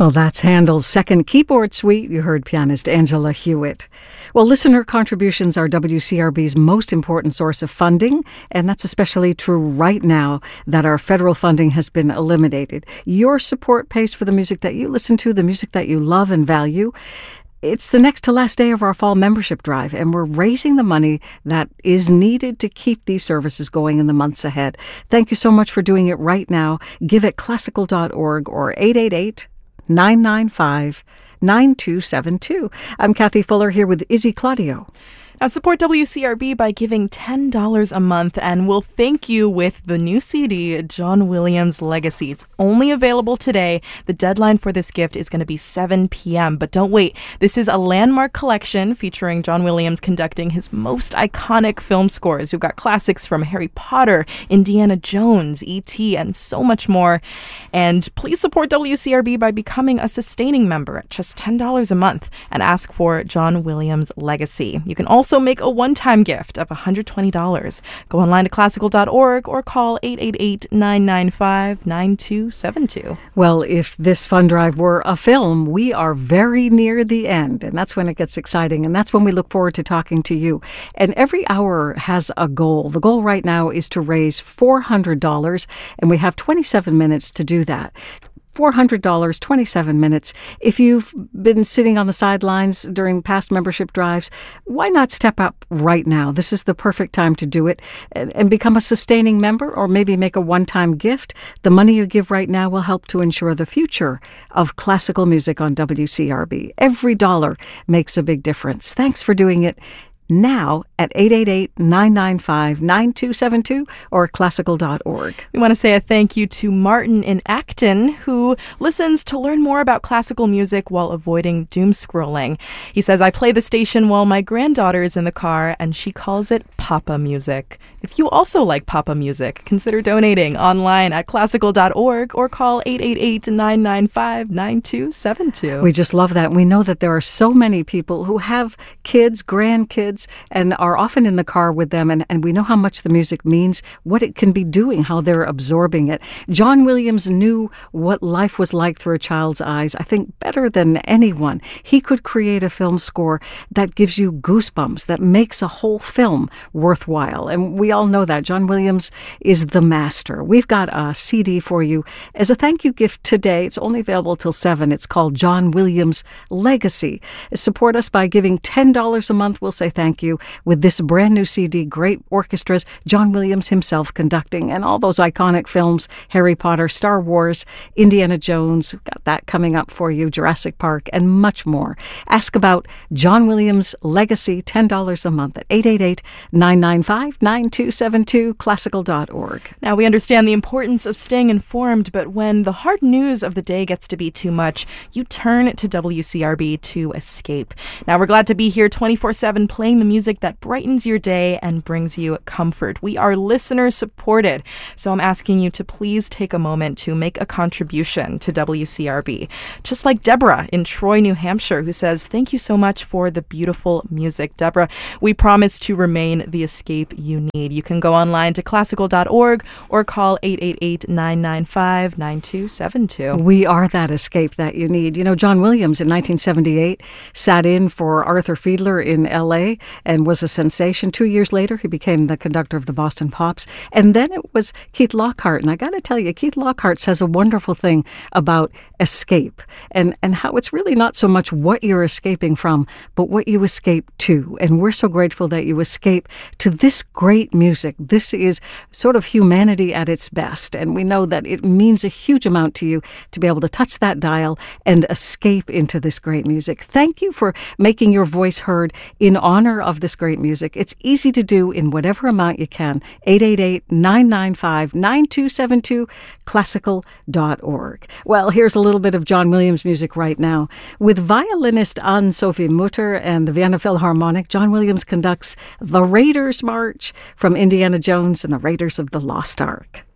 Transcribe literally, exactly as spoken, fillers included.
Well, that's Handel's second keyboard suite. You heard pianist Angela Hewitt. Well, listener contributions are W C R B's most important source of funding, and that's especially true right now that our federal funding has been eliminated. Your support pays for the music that you listen to, the music that you love and value. It's the next to last day of our fall membership drive, and we're raising the money that is needed to keep these services going in the months ahead. Thank you so much for doing it right now. Give at classical dot org or eight eight eight, nine nine five, nine two seven two. I'm Kathy Fuller here with Izzy Claudio. Now support W C R B by giving ten dollars a month, and we'll thank you with the new C D, John Williams Legacy. It's only available today. The deadline for this gift is going to be seven p.m., but don't wait. This is a landmark collection featuring John Williams conducting his most iconic film scores. We've got classics from Harry Potter, Indiana Jones, E T, and so much more. And please support W C R B by becoming a sustaining member at just ten dollars a month and ask for John Williams Legacy. You can also make a one-time gift of one hundred twenty dollars. Go online to classical dot org or call eight eight eight, nine nine five, nine two seven two. Well, if this fund drive were a film, we are very near the end, and that's when it gets exciting, and that's when we look forward to talking to you. And every hour has a goal. The goal right now is to raise four hundred dollars, and we have twenty-seven minutes to do that. four hundred dollars, twenty-seven minutes. If you've been sitting on the sidelines during past membership drives, why not step up right now? This is the perfect time to do it and, and become a sustaining member, or maybe make a one-time gift. The money you give right now will help to ensure the future of classical music on W C R B. Every dollar makes a big difference. Thanks for doing it now at eight eight eight, nine nine five, nine two seven two or classical dot org. We want to say a thank you to Martin in Acton, who listens to learn more about classical music while avoiding doom scrolling. He says, I play the station while my granddaughter is in the car, and she calls it Papa Music. If you also like Papa Music, consider donating online at classical dot org or call eight eight eight, nine nine five, nine two seven two. We just love that. We know that there are so many people who have kids, grandkids, and are often in the car with them, and, and we know how much the music means, what it can be doing, how they're absorbing it. John Williams knew what life was like through a child's eyes, I think, better than anyone. He could create a film score that gives you goosebumps, that makes a whole film worthwhile, and we all know that. John Williams is the master. We've got a C D for you as a thank you gift today. It's only available till seven. It's called John Williams Legacy. Support us by giving ten dollars a month. We'll say thank you with this brand new C D, great orchestras, John Williams himself conducting, and all those iconic films, Harry Potter, Star Wars, Indiana Jones, got that coming up for you, Jurassic Park, and much more. Ask about John Williams Legacy, ten dollars a month at eight eight eight, nine nine five, nine two seven two, classical dot org. Now, we understand the importance of staying informed, but when the hard news of the day gets to be too much, you turn to W C R B to escape. Now, we're glad to be here twenty-four seven playing the music that brightens your day and brings you comfort. We are listener supported, so I'm asking you to please take a moment to make a contribution to W C R B. Just like Deborah in Troy, New Hampshire, who says, thank you so much for the beautiful music. Deborah, we promise to remain the escape you need. You can go online to classical dot org or call eight eight eight, nine nine five, nine two seven two. We are that escape that you need. You know, John Williams in nineteen seventy-eight sat in for Arthur Fiedler in L A and was a sensation. Two years later, he became the conductor of the Boston Pops. And then it was Keith Lockhart. And I got to tell you, Keith Lockhart says a wonderful thing about escape and, and how it's really not so much what you're escaping from, but what you escape to. And we're so grateful that you escape to this great music. This is sort of humanity at its best. And we know that it means a huge amount to you to be able to touch that dial and escape into this great music. Thank you for making your voice heard in honor of this great music. It's easy to do in whatever amount you can. eight eight eight, nine nine five, nine two seven two, classical dot org. Well, here's a little bit of John Williams music right now. With violinist Anne-Sophie Mutter and the Vienna Philharmonic, John Williams conducts The Raiders March from Indiana Jones and the Raiders of the Lost Ark.